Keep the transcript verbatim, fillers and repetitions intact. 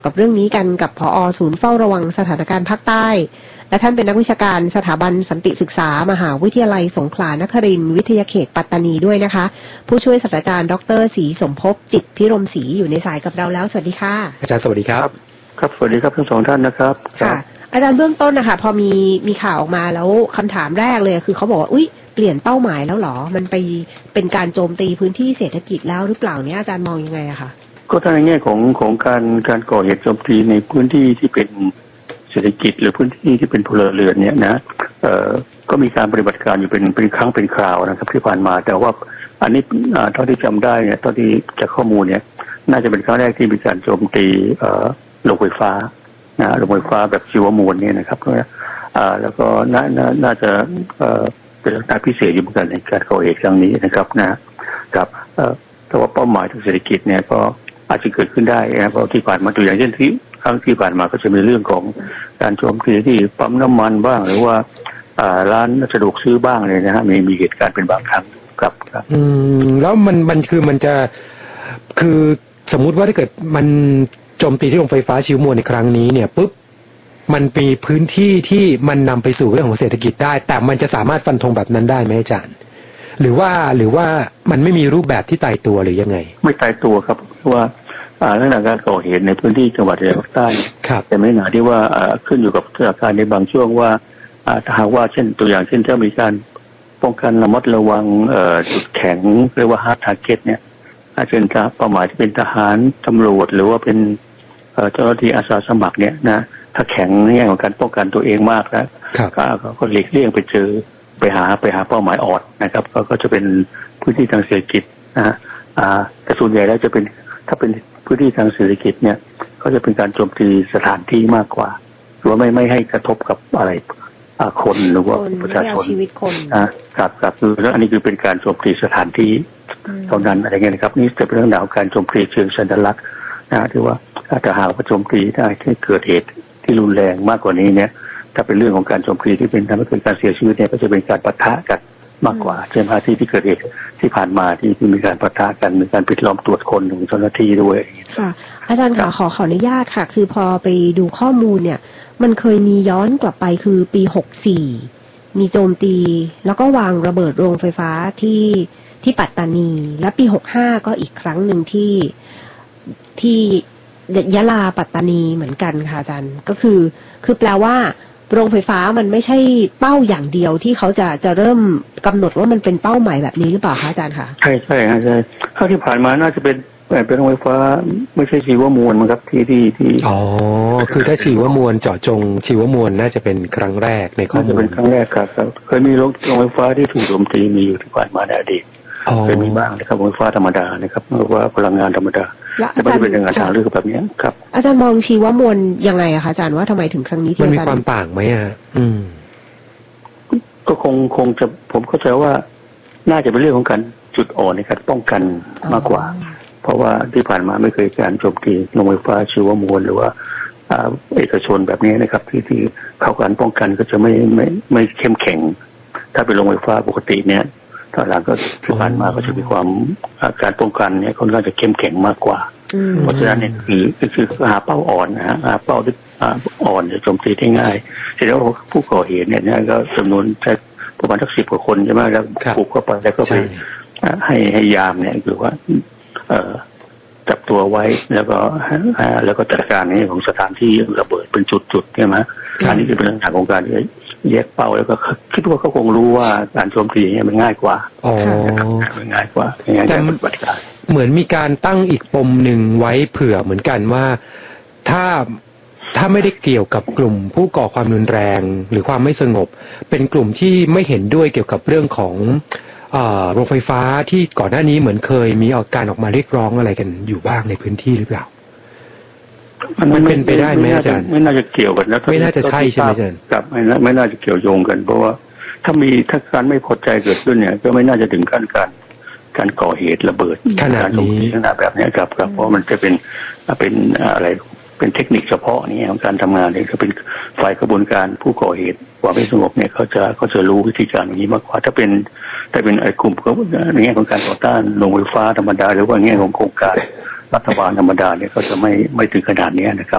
กับเรื่องนี้กันกับผอ.ศูนย์เฝ้าระวังสถานการณ์ภาคใต้และท่านเป็นนักวิชาการสถาบันสันติศึกษามหาวิทยาลัยสงขลานครินทร์วิทยาเขตปัตตานีด้วยนะคะผู้ช่วยศาสตราจารย์ดร.ศรีสมภพจิตพิรมศรีอยู่ในสายกับเราแล้วสวัสดีค่ะอาจารย์สวัสดีครับครับสวัสดีครับทั้งสองท่านนะครับค่ะอาจารย์เบื้องต้นนะคะพอมีมีข่าวออกมาแล้วคำถามแรกเลยคือเขาบอกว่าอุ๊ยเปลี่ยนเป้าหมายแล้วหรอมันไปเป็นการโจมตีพื้นที่เศรษฐกิจแล้วหรือเปล่าเนี่ยอาจารย์มองยังไงอะคะก็ในแง่ของของการการก่อเหตุโจมตีในพื้นที่ที่เป็นเศรษฐกิจหรือพื้นที่ที่เป็นพลเรือนเนี่ยนะเอ่อก็มีการปฏิบัติการอยู่เป็นเป็นครั้งเป็นคราวนะครับที่ผ่านมาแต่ว่าอันนี้เท่าที่จำได้เนี่ยเท่าที่จากข้อมูลเนี่ยน่าจะเป็นครั้งแรกที่มีการโจมตีเอ่อโรงไฟฟ้านะโรงไฟฟ้าแบบชีวมวลเนี่ยนะครับอ่าแล้วก็น่าน่าน่าจะเอ่อเป็นลักษณะพิเศษอยู่เหมือนกันในการก่อเหตุครั้งนี้นะครับนะครับเอ่อแต่ว่าเป้าหมายทางเศรษฐกิจเนี่ยก็อาจจะเกิดขึ้นได้นะเพราะที่ผ่านมาตัวอย่างเช่นที่ครั้งที่ผ่านมาก็จะมีเรื่องของการโจมตีที่ปั๊มน้ำมันบ้างหรือว่าอ่าร้านสะดวกซื้อบ้างเลยนะฮะมีมีเหตุการณ์เป็นบางครั้งครับครับอืมแล้วมันมันคือมันจะคือสมมุติว่าถ้าเกิดมันโจมตีที่โรงไฟฟ้าชีวมวลในครั้งนี้เนี่ยปุ๊บมันมีพื้นที่ที่มันนำไปสู่เรื่องของเศรษฐกิจได้แต่มันจะสามารถฟันธงแบบนั้นได้ไหมอาจารย์หรือว่าหรือว่ามันไม่มีรูปแบบที่ตายตัวหรือยังไงไม่ตายตัวครับเพราะว่าลักษณะการก่อเหตุในพื้นที่จังหวัดชายแดนภาคใต้แต่ไม่หนาที่ว่าขึ้นอยู่กับสถานการณ์ในบางช่วงว่าถ้าหากว่าเช่นตัวอย่างเช่นถ้ามีการป้องกันระมัดระวังจุดแข็งเรียกว่า hard target เนี่ยอาจจะเป็นเป้าหมายที่เป็นทหารตำรวจหรือว่าเป็นเจ้าหน้าที่อาสาสมัครเนี่ยนะถ้าแข็งในแง่ของการป้องกันตัวเองมากแล้วก็หลีกเลี่ยงไปเจอไปหาไปหาเป้าหมายอ่อนนะครับก็จะเป็นพื้นที่ทางเศรษฐกิจนะฮะแต่ส่วนใหญ่แล้วจะเป็นถ้าเป็นพื้นที่ทางเศรษฐกิจเนี่ยก็จะเป็นการโจมตีสถานที่มากกว่าหรือว่าไม่ไม่ให้กระทบกับอะไรคนหรือว่าประชาชนนะครับครับคืออันนี้คือเป็นการโจมตีสถานที่เท่านั้นอะไรเงี้ยนะครับนี่จะเป็นเรื่องราวการโจมตีเชิงสัญลักษณ์นะที่ว่าถ้าหากว่าโจมตีได้ที่เกิดเหตุที่รุนแรงมากกว่านี้เนี่ยถ้าเป็นเรื่องของการโจมตีที่เป็นทำให้เกิดการเสียชีวิตเนี่ยก็จะเป็นการปะทะกันมากกว่าเช่นที่ที่เกิดเหตุที่ผ่านมาที่มีการปะทะกันมีการปิดล้อมตรวจคนของเจ้าหน้าที่ด้วยค่ะอาจารย์ค่ะขอขออนุญาตค่ะคือพอไปดูข้อมูลเนี่ยมันเคยมีย้อนกลับไปคือปีหกสิบสี่มีโจมตีแล้วก็วางระเบิดโรงไฟฟ้าที่ที่ปัตตานีและปีหกสิบห้าก็อีกครั้งหนึ่งที่ที่ยะลาปัตตานีเหมือนกันค่ะอาจารย์ก็คือคือแปลว่าโรงไฟฟ้ามันไม่ใช่เป้าอย่างเดียวที่เขาจะจะเริ่มกำหนดว่ามันเป็นเป้าหมายแบบนี้หรือเปล่าคะอาจารย์คะใช่ใช่ใช่เท่าที่ผ่านมาน่าจะเป็นเป็นโรงไฟฟ้าไม่ใช่ชีวมวลมั้งครับที่ที่ที่อ๋อคือถ้าชีวมวลเจาะจงชีวมวลน่าจะเป็นครั้งแรกในข้อมูลเป็นครั้งแรกครับเคยมีโรงไฟฟ้าที่ถูกโจมตีมีอยู่ที่ผ่านมาในอดีตเคยมีบ้างนะครับโรงไฟฟ้าธรรมดานะครับหรือว่าพลังงานธรรมดาอาจารย์เป็นงานทางเลือกแบบนี้ครับอาจารย์มองชีวมวลยังไงอะคะอาจารย์ว่าทำไมถึงครั้งนี้ที่อาจารย์มันมีความต่างไหมอ่ะอืมก็คงคงจะผมเข้าใจว่าน่าจะเป็นเรื่องของการจุดอ่อนในการป้องกันมากกว่าเพราะว่าที่ผ่านมาไม่เคยการโจมตีโรงไฟฟ้าชีวมวลหรือว่าเอกชนแบบนี้นะครับที่ที่เข้าการป้องกันก็จะไม่ไม่ไม่เข้มแข็งถ้าเป็นโรงไฟฟ้าปกติเนี่ยตอนหลังก็ที่ผ่านมาก็จะมีความการป้องกันเนี่ยค่อนข้างจะเข้มแข็งมากกว่าเพราะฉะนั้นเนี่ยคือคือหาเป้าอ่อนนะฮะหาเป้าที่อ่อนจะโจมตีได้ง่ายเสร็จแล้วผู้ก่อเหตุเนี่ยก็จำนวนจะประมาณสักสิบกว่าคนใช่ไหมแล้วบุกเข้าไปแล้วก็ไปให้ให้ยามเนี่ยคือว่าจับตัวไว้แล้วก็แล้วก็จัดการในของสถานที่ระเบิดเป็นจุดๆใช่ไหมอันนี้คือเป็นเรื่องของการแยกเป้าแล้วก็คิดว่าเขาคงรู้ว่าการโจมตีเนี่ยมันง่ายกว่าอ๋อมันง่ายกว่าแต่เหมือนมีการตั้งอีกปมหนึ่งไว้เผื่อเหมือนกันว่าถ้าถ้าไม่ได้เกี่ยวกับกลุ่มผู้ก่อความรุนแรงหรือความไม่สงบเป็นกลุ่มที่ไม่เห็นด้วยเกี่ยวกับเรื่องของโรงไฟฟ้าที่ก่อนหน้านี้เหมือนเคยมีออกการออกมาเรียกร้องอะไรกันอยู่บ้างในพื้นที่หรือเปล่ามันเป็นไปได้ไหมอาจารย์ไม่น่าจะเกี่ยวกันนะไม่น่าจะใช่ใช่ไหมอาจารย์ครับไม่น่าไม่น่าจะเกี่ยวโยงกันเพราะว่าถ้ามีถ้าการไม่พอใจเกิดขึ้นเนี่ยก็ไม่น่าจะถึงขั้นการการก่อเหตุระเบิดขนาดนี้ขนาดแบบนี้ครับครับเพราะมันจะเป็นเป็นอะไรเป็นเทคนิคเฉพาะนี่ของการทำงานเนี่ยก็เป็นฝ่ายกระบวนการผู้ก่อเหตุความไม่สงบเนี่ยเขาจะเขาจะรู้วิธีการอย่างนี้มากกว่าถ้าเป็นถ้าเป็นไอ้กลุ่มในแง่ของการต่อต้านโรงไฟฟ้าธรรมดาหรือว่าในแง่ของโครงการรัฐบาลธรรมดาเนี่ยก็จะไม่ไม่ถึงขนาดนี้นะครับ